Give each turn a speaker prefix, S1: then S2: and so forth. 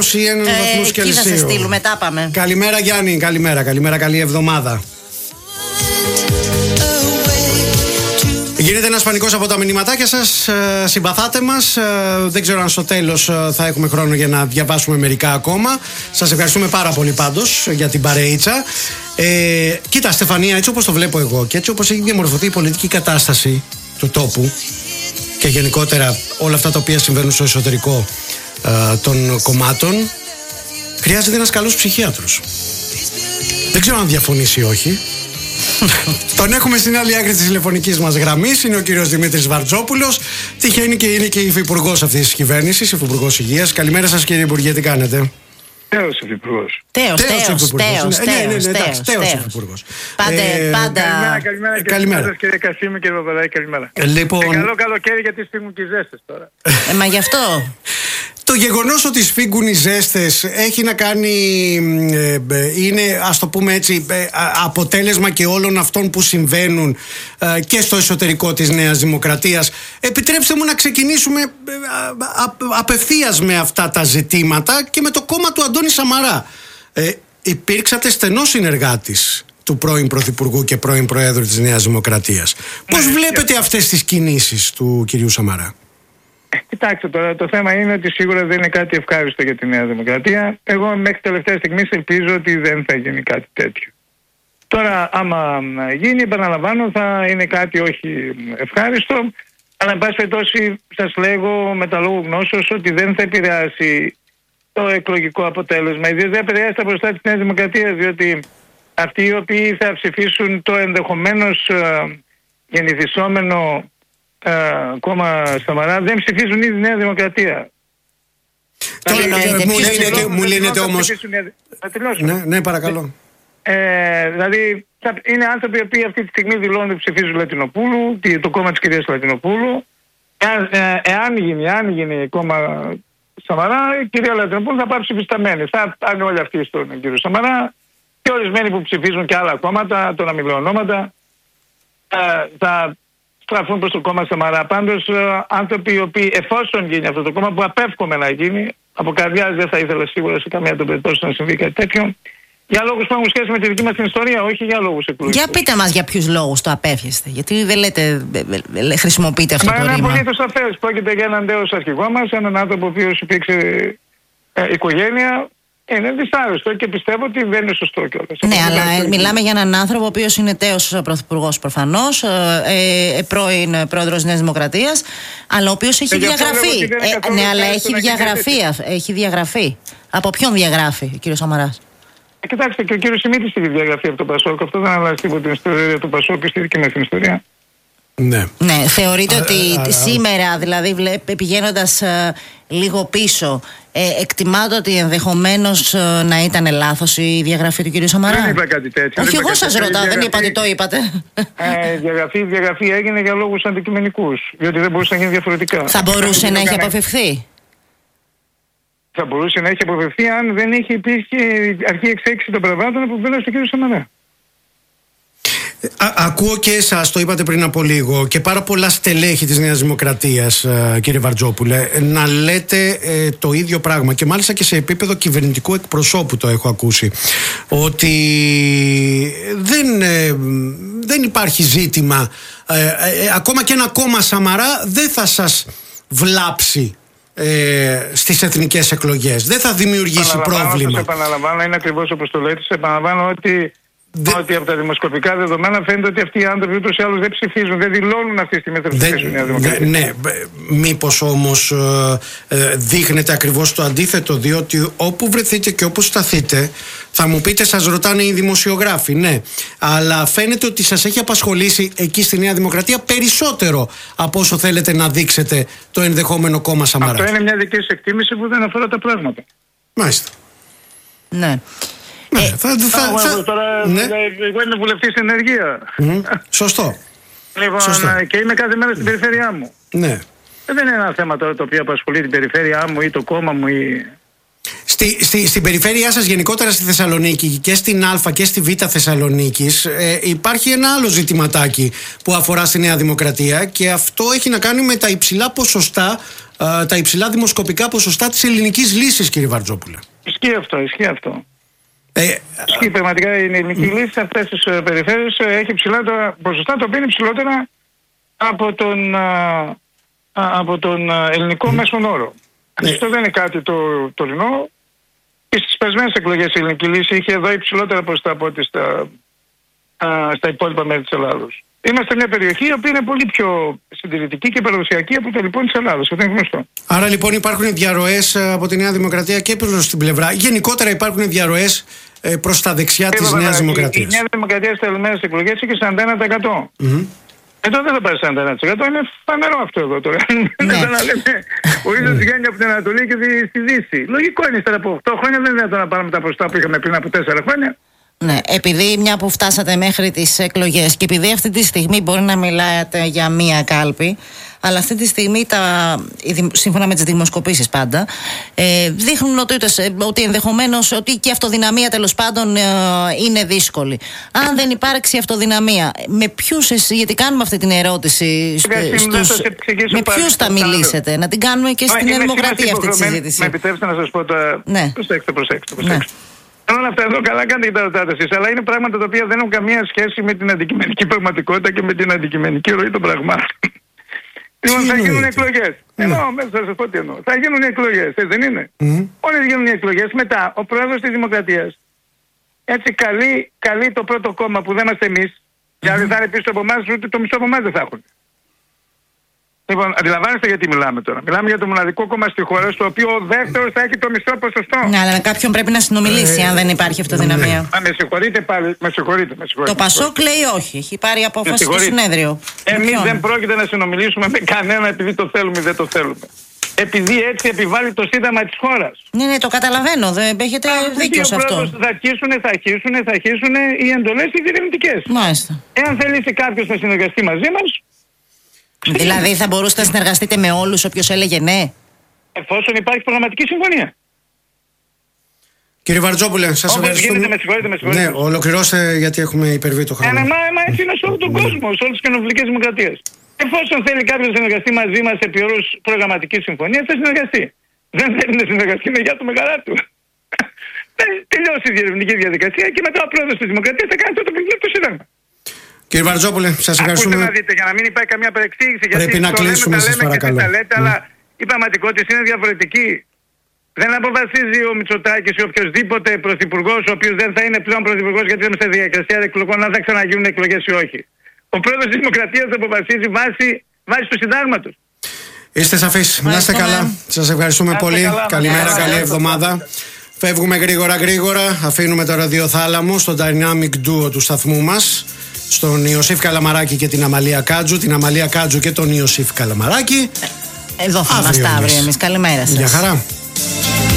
S1: βαθμούς Κελσίου.
S2: Εκεί θα σε στείλουμε, τα πάμε.
S1: Καλημέρα Γιάννη, καλημέρα, καλή εβδομάδα. Γίνεται ένας πανικός από τα μηνυματάκια σας. Συμπαθάτε μας. Δεν ξέρω αν στο τέλος θα έχουμε χρόνο για να διαβάσουμε μερικά ακόμα. Σας ευχαριστούμε πάρα πολύ πάντως για την παρεΐτσα. Κοίτα Στεφανία, έτσι όπως το βλέπω εγώ και έτσι όπως έχει διαμορφωθεί η πολιτική κατάσταση του τόπου και γενικότερα όλα αυτά τα οποία συμβαίνουν στο εσωτερικό των κομμάτων, χρειάζεται ένας καλός ψυχίατρος. Δεν ξέρω αν διαφωνείς ή όχι. Τον έχουμε στην άλλη άκρη της τηλεφωνικής μας γραμμής. Είναι ο κύριος Δημήτρης Βαρτζόπουλος. Τυχαίνει και είναι και υφυπουργός αυτής της κυβέρνησης, υφυπουργός υγείας. Καλημέρα σας κύριε Υπουργέ, τι κάνετε?
S3: Τέος υφυπουργός.
S2: Τέος
S1: υφυπουργός.
S2: Πάντα.
S1: Καλημέρα
S3: σας κύριε Κασίμη, κύριε Παπαδάκη, καλημέρα.
S1: Λοιπόν,
S3: καλό καλοκαίρι γιατί σφίγγουν και οι ζέστες τώρα.
S2: Μα γι' αυτό.
S1: Το γεγονός ότι σφίγγουν οι ζέστες έχει να κάνει, είναι ας το πούμε έτσι, αποτέλεσμα και όλων αυτών που συμβαίνουν και στο εσωτερικό της Νέας Δημοκρατίας. Επιτρέψτε μου να ξεκινήσουμε απευθείας με αυτά τα ζητήματα και με το κόμμα του Αντώνη Σαμαρά. Υπήρξατε στενός συνεργάτης του πρώην Πρωθυπουργού και πρώην Προέδρου της Νέας Δημοκρατίας. Πώς βλέπετε αυτές τις κινήσεις του κυρίου Σαμαρά?
S3: Κοιτάξτε τώρα, το θέμα είναι ότι σίγουρα δεν είναι κάτι ευχάριστο για τη Νέα Δημοκρατία. Εγώ μέχρι τελευταία στιγμή ελπίζω ότι δεν θα γίνει κάτι τέτοιο. Τώρα, άμα γίνει, επαναλαμβάνω, θα είναι κάτι όχι ευχάριστο. Αλλά, εν πάση περιπτώσει, σας λέγω με τα λόγου γνώσεως ότι δεν θα επηρεάσει το εκλογικό αποτέλεσμα. Ιδίως δεν επηρεάσει τα μπροστά της Νέας Δημοκρατίας, διότι αυτοί οι οποίοι θα ψηφίσουν το ενδεχομένως γεννηθισόμενο κόμμα Σαμαρά δεν ψηφίζουν ήδη Νέα Δημοκρατία.
S1: Μου λύνεται όμως. Ναι, παρακαλώ.
S3: Δηλαδή είναι άνθρωποι οι οποίοι αυτή τη στιγμή δηλώνουν ότι ψηφίζουν Λατινοπούλου, το κόμμα της κυρίας Λατινοπούλου. Εάν γίνει κόμμα Σαμαρά, η κυρία Λατινοπούλου θα πάει ψηφισταμένη. Θα πάνε όλοι αυτοί στον κύριο Σαμαρά και ορισμένοι που ψηφίζουν και άλλα κόμματα, τώρα μιλώ ονόματα, θα στραφούν προς το κόμμα Σαμαρά. Πάντως άνθρωποι οι οποίοι, εφόσον γίνει αυτό το κόμμα που απέφχομαι να γίνει, από καρδιάς δεν θα ήθελα σίγουρα σε καμία των περιπτώσεων να συμβεί κάτι τέτοιο, για λόγους που έχουν σχέση με τη δική μας την ιστορία, όχι για λόγους εκλογικούς. Για
S2: πείτε μας για ποιους λόγους το απέφιεστε, γιατί δεν λέτε, χρησιμοποιείτε αυτό το ρήμα.
S3: Είναι απολύτως σαφές. Πρόκειται για έναν τέος αρχηγό μας, έναν άνθρωπο ο οποίος υπήρξε οικογένεια. Είναι δυσάρεστο και πιστεύω ότι δεν είναι σωστό κιόλας.
S2: Ναι, αλλά μιλάμε για έναν άνθρωπο ο οποίος είναι τέος πρωθυπουργός προφανώς, πρώην πρόεδρος Νέας Δημοκρατίας, αλλά ο οποίος έχει διαγραφεί. Ναι, αλλά έχει διαγραφεί. Από ποιον διαγράφει ο κύριος Σαμαράς?
S3: Κοιτάξτε, και ο κύριος Σιμίτης έχει διαγραφεί από το Πασόκ. Αυτό δεν αλλάζει τίποτα την ιστορία του Πασόκ και στη δική μας την ιστορία.
S2: Ναι, θεωρείτε ότι σήμερα, δηλαδή πηγαίνοντας λίγο πίσω, εκτιμάτε ότι ενδεχομένως να ήταν λάθος η διαγραφή του κ. Σαμαρά?
S3: Δεν είπα κάτι τέτοιο.
S2: Όχι, εγώ σας ρωτάω, δεν είπατε, το είπατε.
S3: Η διαγραφή έγινε για λόγους αντικειμενικούς, διότι δεν μπορούσε να γίνει διαφορετικά.
S2: Θα μπορούσε να έχει αποφευθεί?
S3: Θα μπορούσε να έχει αποφευθεί αν δεν είχε υπήρχε αρχή εξέλιξη των πραγμάτων που βγαίνουν στον κ. Σαμαρά.
S1: Ακούω και εσάς, το είπατε πριν από λίγο, και πάρα πολλά στελέχη της Νέας Δημοκρατίας, κύριε Βαρτζόπουλε, να λέτε το ίδιο πράγμα, και μάλιστα και σε επίπεδο κυβερνητικού εκπροσώπου το έχω ακούσει, ότι δεν υπάρχει ζήτημα, ακόμα και ένα κόμμα Σαμαρά δεν θα σας βλάψει στις εθνικές εκλογές, δεν θα δημιουργήσει πρόβλημα.
S3: Επαναλαμβάνω, είναι ακριβώς όπως το λέτε. Επαναλαμβάνω ότι από τα δημοσκοπικά δεδομένα φαίνεται ότι αυτοί οι άνθρωποι ούτως ή άλλως δεν ψηφίζουν, δεν δηλώνουν αυτή τη στιγμή ότι θα ψηφίσουν Νέα Δημοκρατία.
S1: Ναι, μήπως όμως δείχνετε ακριβώς το αντίθετο, διότι όπου βρεθείτε και όπου σταθείτε, θα μου πείτε, σας ρωτάνε οι δημοσιογράφοι, ναι, αλλά φαίνεται ότι σας έχει απασχολήσει εκεί στη Νέα Δημοκρατία περισσότερο από όσο θέλετε να δείξετε το ενδεχόμενο κόμμα Σαμαρά.
S3: Αυτό είναι μια δική σας εκτίμηση που δεν αφορά τα πράγματα.
S1: Μάλιστα.
S2: Ναι.
S3: Τώρα εγώ είμαι βουλευτής ενεργεία.
S1: Σωστό.
S3: Λοιπόν, και είμαι κάθε μέρα στην περιφέρειά μου.
S1: Ναι.
S3: Δεν είναι ένα θέμα τώρα το οποίο απασχολεί την περιφέρειά μου ή το κόμμα μου ή...
S1: Στην περιφέρειά σας, γενικότερα στη Θεσσαλονίκη και στην Α και στη Β Θεσσαλονίκης, υπάρχει ένα άλλο ζητηματάκι που αφορά στη Νέα Δημοκρατία, και αυτό έχει να κάνει με τα υψηλά ποσοστά, τα υψηλά δημοσκοπικά ποσοστά της ελληνικής λύσης, κύριε Βαρτζόπουλε.
S3: Ισχύει αυτό. Ισχύει πραγματικά. Η ελληνική λύση σε αυτές τις περιφέρειες έχει ψηλότερα ποσοστά, τα οποία είναι ψηλότερα από τον ελληνικό μέσον όρο. Αυτό δεν είναι κάτι το τωρινό. Και στις περασμένες εκλογές η ελληνική λύση είχε εδώ υψηλότερα ποσοστά από ό,τι στα υπόλοιπα μέρη της Ελλάδος. Είμαστε μια περιοχή η οποία είναι πολύ πιο συντηρητική και παραδοσιακή από τα λοιπόν της Ελλάδος. Αυτό είναι γνωστό.
S1: Άρα λοιπόν υπάρχουν διαρροές από τη Νέα Δημοκρατία και προς την πλευρά. Γενικότερα υπάρχουν διαρροές προς τα δεξιά της Νέας Δημοκρατίας.
S3: Η Νέα Δημοκρατία στις τελευταίες εκλογές είχε 41%. Εδώ δεν θα πάρει 41%. Είναι φανερό αυτό εδώ τώρα. Δεν ξαναλέμε. Ο ήλιος βγαίνει από την Ανατολή και στη Δύση. Λογικό είναι, ύστερα από 8 χρόνια δεν είναι δυνατόν να πάρουμε τα ποσοστά που είχαμε πριν από 4 χρόνια.
S2: Ναι, επειδή μια που φτάσατε μέχρι τις εκλογές και επειδή αυτή τη στιγμή μπορεί να μιλάτε για μία κάλπη, αλλά αυτή τη στιγμή σύμφωνα με τις δημοσκοπήσεις πάντα δείχνουν ότι ενδεχομένως ότι και η αυτοδυναμία τέλος πάντων είναι δύσκολη. Αν δεν υπάρξει αυτοδυναμία, με ποιους, γιατί κάνουμε αυτή την ερώτηση με ποιους θα μιλήσετε? Να την κάνουμε και στην Νέα Δημοκρατία αυτή τη συζήτηση.
S3: Με επιτρέψτε να σας πω τώρα. Προσέξτε. Όλα αυτά εδώ καλά κάνετε και τα ρωτάτε εσείς, αλλά είναι πράγματα τα οποία δεν έχουν καμία σχέση με την αντικειμενική πραγματικότητα και με την αντικειμενική ροή των πραγμάτων. Λοιπόν, θα γίνουν εκλογές. Εννοώ, μέσα θα σας πω τι εννοώ. Θα γίνουν εκλογές, έτσι δεν είναι? Όλες γίνουν οι εκλογές. Μετά, ο πρόεδρος της Δημοκρατίας έτσι καλεί το πρώτο κόμμα που δεν είμαστε εμείς, γιατί θα είναι πίσω από εμάς, ούτε το μισό από εμάς δεν θα έχουν. Λοιπόν, αντιλαμβάνεστε γιατί μιλάμε τώρα? Μιλάμε για το μοναδικό κόμμα στη χώρα, στο οποίο ο δεύτερος θα έχει το μισό ποσοστό.
S2: Ναι, αλλά με κάποιον πρέπει να συνομιλήσει, αν δεν υπάρχει αυτοδυναμία.
S3: Με συγχωρείτε πάλι, με συγχωρείτε.
S2: Το Πασόκ λέει όχι, έχει πάρει απόφαση στο συνέδριο.
S3: Εμείς δεν πρόκειται να συνομιλήσουμε με κανένα επειδή το θέλουμε ή δεν το θέλουμε. Επειδή έτσι επιβάλλει το σύνταγμα της χώρας.
S2: Ναι, το καταλαβαίνω, δεν έχετε δίκιο σε αυτό.
S3: Θα αρχίσουν οι εντολές οι διερευνητικές.
S2: Μάλιστα.
S3: Εάν θελήσει κάποιος να συνεργαστεί μαζί μας.
S2: Δηλαδή θα μπορούσατε να συνεργαστείτε με όλους όποιος έλεγε ναι?
S3: Εφόσον υπάρχει προγραμματική συμφωνία.
S1: Κύριε Βαρτζόπουλε, σας ευχαριστούμε.
S3: Με συγχωρείτε.
S1: Ναι, ολοκληρώστε γιατί έχουμε υπερβεί το χρόνο.
S3: Μα έτσι είναι σε όλο τον κόσμο, σε όλες τις κοινοβουλικές δημοκρατίες. Εφόσον θέλει κάποιος να συνεργαστεί μαζί μας επί όρους προγραμματικής συμφωνίας, θα συνεργαστεί. Δεν θέλει να συνεργαστεί με γεια του με καλά του. Τελειώσει η διερευνητική διαδικασία και μετά ο πρόεδρος της Δημοκρατίας θα κάνει το επιβλέπει το Σύνταγμα.
S1: Κύριε Βαρτζόπουλε, σας ευχαριστούμε.
S3: Ακούστε να δείτε, για να μην υπάρχει καμία παρεξήγηση.
S1: Πρέπει να κλείσουμε, σας παρακαλώ.
S3: Αλλά η πραγματικότητα είναι διαφορετική. Δεν αποφασίζει ο Μητσοτάκης ή οποιοδήποτε πρωθυπουργός, ο οποίος δεν θα είναι πλέον πρωθυπουργός γιατί είμαστε σε διαδικασία εκλογών, αν θα ξαναγίνουν εκλογές ή όχι. Ο πρόεδρος της Δημοκρατίας θα αποφασίζει βάσει του συντάγματος.
S1: Είστε σαφείς. Να είστε καλά. Σας ευχαριστούμε πολύ. Καλημέρα, καλή εβδομάδα. Φεύγουμε γρήγορα. Αφήνουμε το ραδιοθάλαμο στο Dynamic Duo του σταθμού μας, στον Ιωσήφ Καλαμαράκη και την Αμαλία Κάτζου. Την Αμαλία Κάτζου και τον Ιωσήφ Καλαμαράκη.
S2: Εδώ θα είμαστε αύριο εμείς. Καλημέρα σας.
S1: Γεια χαρά.